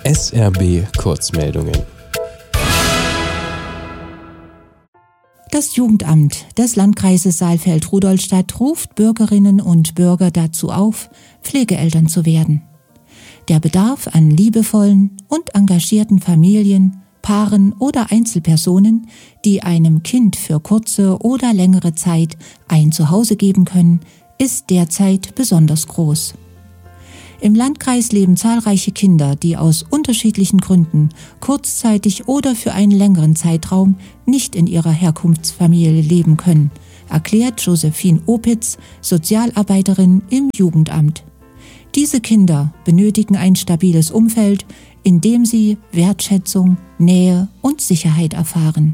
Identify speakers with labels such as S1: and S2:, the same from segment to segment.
S1: SRB Kurzmeldungen.
S2: Das Jugendamt des Landkreises Saalfeld-Rudolstadt ruft Bürgerinnen und Bürger dazu auf, Pflegeeltern zu werden. Der Bedarf an liebevollen und engagierten Familien, Paaren oder Einzelpersonen, die einem Kind für kurze oder längere Zeit ein Zuhause geben können, ist derzeit besonders groß. Im Landkreis leben zahlreiche Kinder, die aus unterschiedlichen Gründen kurzzeitig oder für einen längeren Zeitraum nicht in ihrer Herkunftsfamilie leben können, erklärt Josephine Opitz, Sozialarbeiterin im Jugendamt. Diese Kinder benötigen ein stabiles Umfeld, in dem sie Wertschätzung, Nähe und Sicherheit erfahren.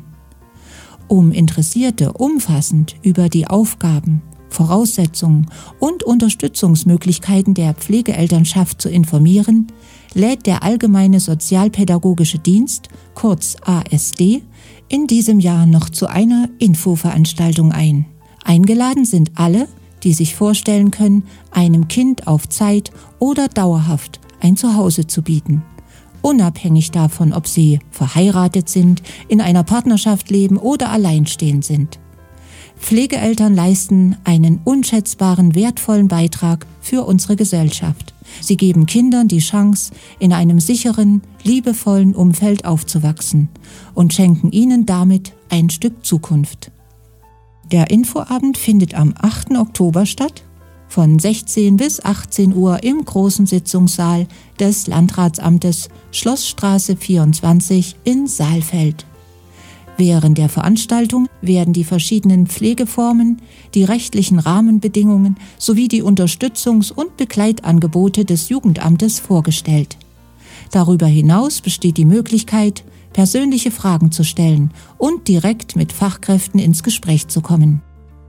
S2: Um Interessierte umfassend über die Aufgaben, Voraussetzungen und Unterstützungsmöglichkeiten der Pflegeelternschaft zu informieren, lädt der Allgemeine Sozialpädagogische Dienst, kurz ASD, in diesem Jahr noch zu einer Infoveranstaltung ein. Eingeladen sind alle, die sich vorstellen können, einem Kind auf Zeit oder dauerhaft ein Zuhause zu bieten. Unabhängig davon, ob sie verheiratet sind, in einer Partnerschaft leben oder alleinstehend sind. Pflegeeltern leisten einen unschätzbaren, wertvollen Beitrag für unsere Gesellschaft. Sie geben Kindern die Chance, in einem sicheren, liebevollen Umfeld aufzuwachsen und schenken ihnen damit ein Stück Zukunft. Der Infoabend findet am 8. Oktober statt, von 16 bis 18 Uhr im großen Sitzungssaal des Landratsamtes Schlossstraße 24 in Saalfeld. Während der Veranstaltung werden die verschiedenen Pflegeformen, die rechtlichen Rahmenbedingungen sowie die Unterstützungs- und Begleitangebote des Jugendamtes vorgestellt. Darüber hinaus besteht die Möglichkeit, persönliche Fragen zu stellen und direkt mit Fachkräften ins Gespräch zu kommen.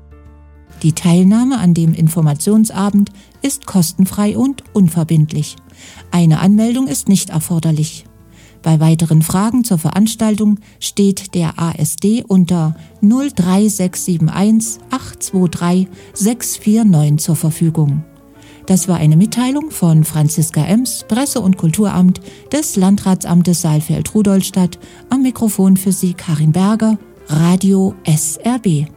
S2: Die Teilnahme an dem Informationsabend ist kostenfrei und unverbindlich. Eine Anmeldung ist nicht erforderlich. Bei weiteren Fragen zur Veranstaltung steht der ASD unter 03671 823 649 zur Verfügung. Das war eine Mitteilung von Franziska Ems, Presse- und Kulturamt des Landratsamtes Saalfeld-Rudolstadt. Am Mikrofon für Sie Karin Berger, Radio SRB.